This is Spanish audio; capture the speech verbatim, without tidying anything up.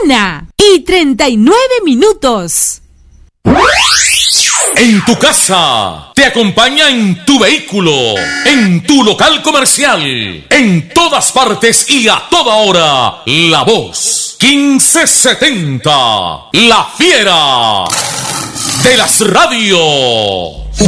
Una y treinta y nueve minutos. En tu casa, te acompaña en tu vehículo, en tu local comercial, en todas partes y a toda hora. La Voz quince setenta, la fiera de las radios.